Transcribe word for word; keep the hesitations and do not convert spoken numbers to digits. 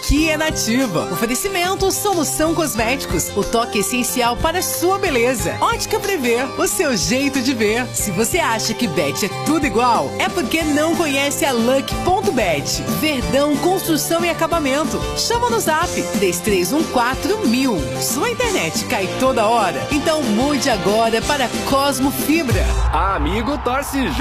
aqui é Nativa. Oferecimento Solução Cosméticos, o toque essencial para a sua beleza. Ótica Prevê, o seu jeito de ver. Se você acha que Bet é tudo igual, é porque não conhece a Lucky ponto bet. Verdão Construção e Acabamento. Chama no zap três três um quatro mil. Sua internet cai toda hora? Então mude agora para Cosmo Fibra. Amigo torce